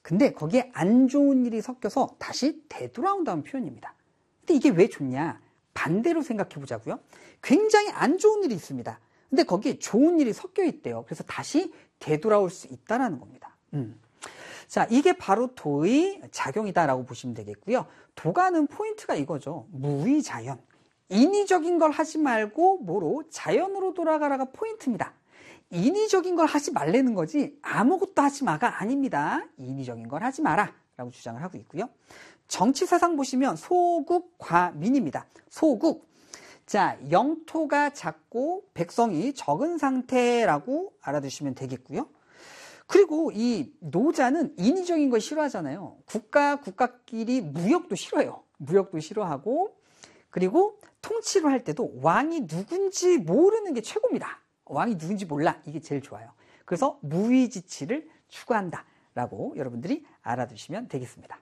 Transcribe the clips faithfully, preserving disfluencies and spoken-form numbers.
근데 거기에 안 좋은 일이 섞여서 다시 되돌아온다는 표현입니다. 근데 이게 왜 좋냐? 반대로 생각해 보자고요. 굉장히 안 좋은 일이 있습니다. 근데 거기에 좋은 일이 섞여 있대요. 그래서 다시 되돌아올 수 있다는 겁니다. 음. 자, 이게 바로 도의 작용이다라고 보시면 되겠고요. 도가는 포인트가 이거죠. 무의자연. 인위적인 걸 하지 말고 뭐로? 자연으로 돌아가라가 포인트입니다. 인위적인 걸 하지 말라는 거지 아무것도 하지 마가 아닙니다. 인위적인 걸 하지 마라 라고 주장을 하고 있고요. 정치사상 보시면 소국, 과민입니다. 소국. 자, 영토가 작고 백성이 적은 상태라고 알아두시면 되겠고요. 그리고 이 노자는 인위적인 걸 싫어하잖아요. 국가, 국가끼리 무역도 싫어해요. 무역도 싫어하고, 그리고 통치를 할 때도 왕이 누군지 모르는 게 최고입니다. 왕이 누군지 몰라. 이게 제일 좋아요. 그래서 무위지치를 추구한다라고 여러분들이 알아두시면 되겠습니다.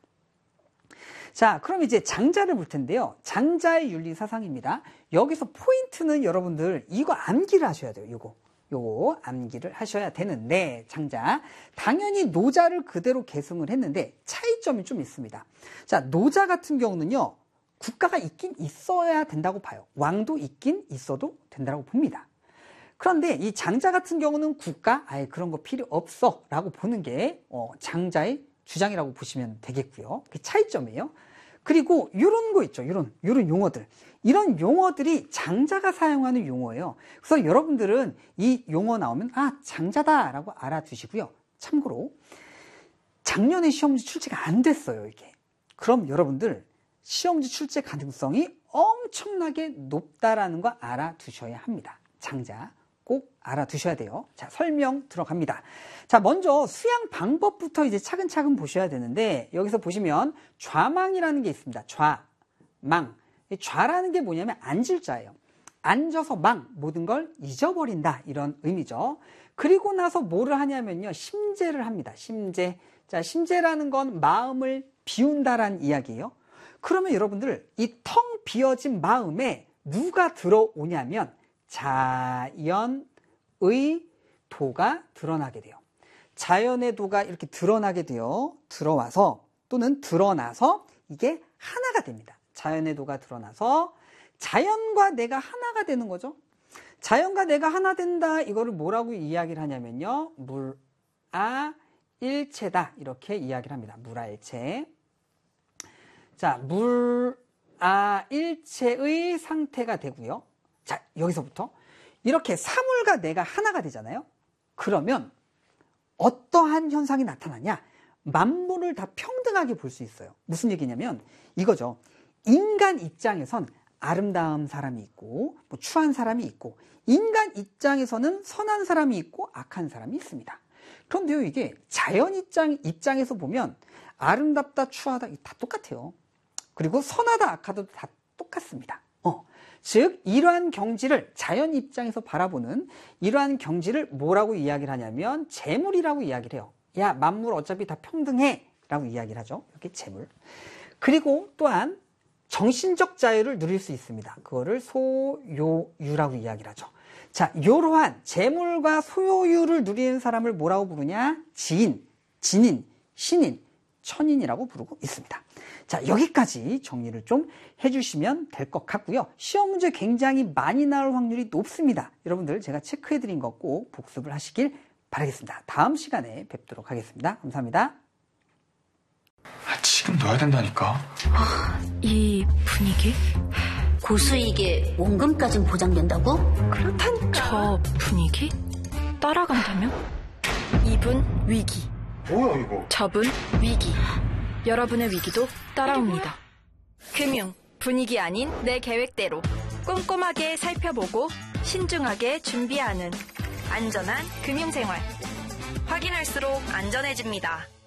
자, 그럼 이제 장자를 볼 텐데요. 장자의 윤리 사상입니다. 여기서 포인트는 여러분들 이거 암기를 하셔야 돼요. 이거. 요거 암기를 하셔야 되는데, 장자. 당연히 노자를 그대로 계승을 했는데 차이점이 좀 있습니다. 자, 노자 같은 경우는요. 국가가 있긴 있어야 된다고 봐요. 왕도 있긴 있어도 된다고 봅니다. 그런데 이 장자 같은 경우는 국가, 아예 그런 거 필요 없어 라고 보는 게 어, 장자의 주장이라고 보시면 되겠고요. 그게 차이점이에요. 그리고 이런 거 있죠. 이런 이런 용어들. 이런 용어들이 장자가 사용하는 용어예요. 그래서 여러분들은 이 용어 나오면 아, 장자다라고 알아두시고요. 참고로 작년에 시험지 출제가 안 됐어요, 이게. 그럼 여러분들 시험지 출제 가능성이 엄청나게 높다라는 거 알아두셔야 합니다. 장자 꼭 알아두셔야 돼요. 자, 설명 들어갑니다. 자, 먼저 수양 방법부터 이제 차근차근 보셔야 되는데, 여기서 보시면 좌망이라는 게 있습니다. 좌망. 좌라는 게 뭐냐면 앉을 자예요. 앉아서 망, 모든 걸 잊어버린다, 이런 의미죠. 그리고 나서 뭐를 하냐면요, 심재를 합니다. 심재. 자, 심재라는 건 마음을 비운다라는 이야기예요. 그러면 여러분들 이 텅 비어진 마음에 누가 들어오냐면 자연의 도가 드러나게 돼요. 자연의 도가 이렇게 드러나게 돼요. 들어와서 또는 드러나서 이게 하나가 됩니다. 자연의 도가 드러나서 자연과 내가 하나가 되는 거죠. 자연과 내가 하나 된다. 이거를 뭐라고 이야기를 하냐면요. 물아일체다. 이렇게 이야기를 합니다. 물아일체. 자, 물아일체의 상태가 되고요. 자, 여기서부터 이렇게 사물과 내가 하나가 되잖아요. 그러면 어떠한 현상이 나타나냐? 만물을 다 평등하게 볼 수 있어요. 무슨 얘기냐면 이거죠. 인간 입장에선 아름다운 사람이 있고 뭐 추한 사람이 있고, 인간 입장에서는 선한 사람이 있고 악한 사람이 있습니다. 그런데요, 이게 자연 입장, 입장에서 보면 아름답다 추하다 다 똑같아요. 그리고 선하다 악하다도 다 똑같습니다. 어. 즉 이러한 경지를 자연 입장에서 바라보는 이러한 경지를 뭐라고 이야기를 하냐면 재물이라고 이야기를 해요. 야, 만물 어차피 다 평등해 라고 이야기를 하죠. 이렇게 재물. 그리고 또한 정신적 자유를 누릴 수 있습니다. 그거를 소요유라고 이야기를 하죠. 자, 이러한 재물과 소요유를 누리는 사람을 뭐라고 부르냐? 지인, 진인, 신인, 천인이라고 부르고 있습니다. 자, 여기까지 정리를 좀 해주시면 될 것 같고요. 시험 문제 굉장히 많이 나올 확률이 높습니다. 여러분들 제가 체크해드린 거 꼭 복습을 하시길 바라겠습니다. 다음 시간에 뵙도록 하겠습니다. 감사합니다. 아, 지금 넣어야 된다니까. 아, 이 분위기? 고수익에 원금까진 보장된다고? 그렇다니까. 저 분위기? 따라간다면? 이분 위기. 뭐야 이거? 저분 위기. 여러분의 위기도 따라옵니다. 금융, 분위기 아닌 내 계획대로 꼼꼼하게 살펴보고 신중하게 준비하는 안전한 금융생활. 확인할수록 안전해집니다.